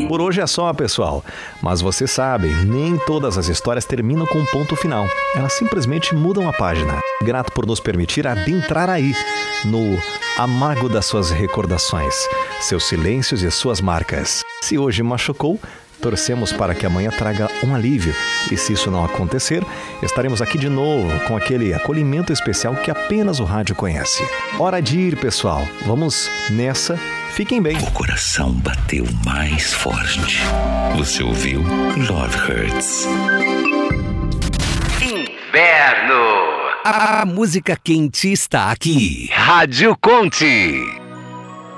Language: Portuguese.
Por hoje é só, pessoal. Mas vocês sabem, nem todas as histórias terminam com um ponto final. Elas simplesmente mudam a página. Grato por nos permitir adentrar aí, no amargo das suas recordações, seus silêncios e suas marcas. Se hoje machucou, torcemos para que amanhã traga um alívio. E se isso não acontecer, estaremos aqui de novo com aquele acolhimento especial que apenas o rádio conhece. Hora de ir, pessoal. Vamos nessa. Fiquem bem. O coração bateu mais forte. Você ouviu Love Hurts. Inverno. A música quente está aqui. Rádio Conte.